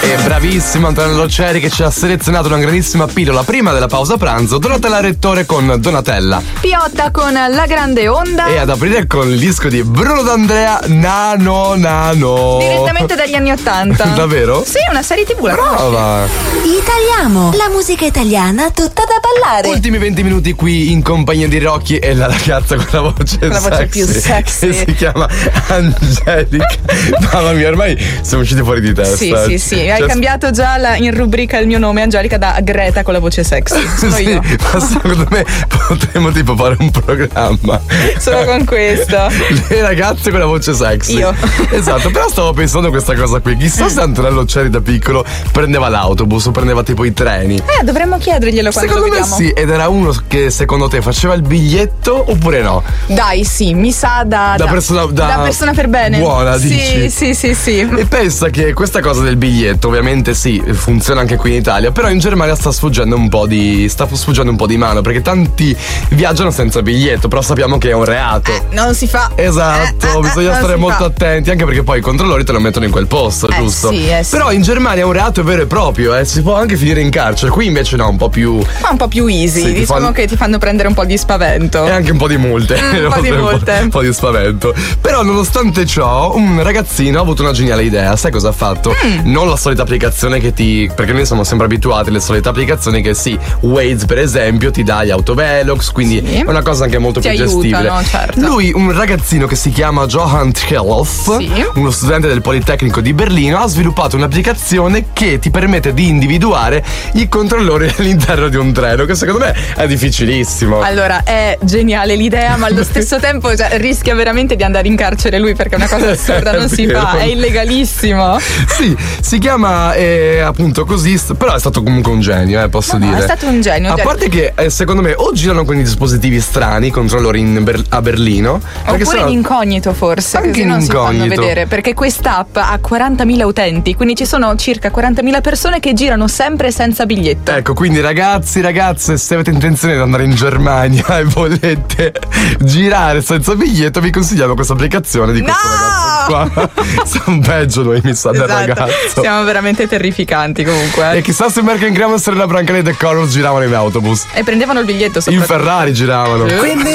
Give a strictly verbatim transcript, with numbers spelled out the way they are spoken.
E bravissimo Antonello Ceri che ci ha selezionato una grandissima pillola prima della pausa pranzo. Donatella Rettore con Donatella. Piotta con La Grande Onda. E ad aprire con il disco di Bruno D'Andrea, Nano Nano. Direttamente dagli anni Ottanta. Davvero? Sì, una serie tivù. Brava. Italiamo, la musica italiana tutta da ballare. Ultimi venti minuti qui in compagnia di Rocky e la ragazza con la voce la sexy, voce più sexy, che si chiama Angelica. Mamma mia, ormai siamo usciti fuori di testa. Sì, sì, sì. Hai cioè, cambiato già la, in rubrica il mio nome, Angelica, da Greta con la voce sexy. Sono sì, io. Ma secondo me potremmo tipo fare un programma solo con questo. Le ragazze con la voce sexy. Io. Esatto, però stavo pensando a questa cosa qui. Chissà se Antonello Ceri da piccolo prendeva l'autobus o prendeva tipo i treni. Eh, dovremmo chiederglielo quando secondo lo me vediamo. sì, ed era uno che secondo te faceva il biglietto oppure no? Dai, sì, mi sa da Da persona, da da persona per bene. buona, sì, dici? Sì, sì, sì. E pensa che questa cosa del biglietto, ovviamente sì, funziona anche qui in Italia, però in Germania sta sfuggendo un po' di. sta sfuggendo un po' di mano, perché tanti viaggiano senza biglietto, però sappiamo che è un reato. Eh, non si fa. Esatto, Eh, eh, bisogna eh, stare non si molto fa. attenti, anche perché poi i controllori te lo mettono in quel posto, Eh, giusto? sì, eh, sì. Però in Germania è un reato vero e proprio, eh, si può anche finire in carcere, qui invece no, un po' più. Ma un po' più easy, Sì, ti diciamo fanno- che ti fanno prendere un po' di spavento. E anche un po' di multe. Mm, un po' di multe. Un po' di spavento. Però nonostante ciò, un ragazzino ha avuto una geniale idea. Sai cosa ha fatto? Mm. Non la solita applicazione che ti. Perché noi siamo sempre abituati alle solite applicazioni che sì, Waze per esempio ti dà gli autovelox, quindi Sì. è una cosa anche molto Ti più aiutano, gestibile. certo. Lui, un ragazzino che si chiama Johann Tcheloff, Sì. uno studente del Politecnico di Berlino, ha sviluppato un'applicazione che ti permette di individuare i controllori all'interno di un treno, che secondo me è difficilissimo. Allora, è geniale l'idea, ma allo stesso tempo cioè, rischia veramente di andare in carcere lui perché è una cosa assurda, non È si vero. fa, è illegalissimo. Sì, si chiama eh, appunto così, st- però è stato comunque un genio, eh, posso No, no, dire. è stato un genio. A cioè- parte che eh, secondo me o girano con i dispositivi strani, i controllori in Ber- a Berlino, perché Oppure sennò- in incognito forse, Anche così in non si fanno incognito. vedere, perché quest'app ha quarantamila utenti, quindi ci sono circa quarantamila persone che girano sempre senza biglietto. Ecco, quindi ragazzi, ragazze, se avete intenzione di andare in Germania e volete girare senza biglietto, vi consigliamo questa applicazione di questo No! ragazzo qua. Siamo peggio noi, mi sa, del Esatto. ragazzo. Siamo veramente terrificanti comunque. E chissà se Merck and Graham e la Brancale e The Colors giravano in autobus. E prendevano il biglietto In soprattutto. Ferrari giravano. Sì. Quindi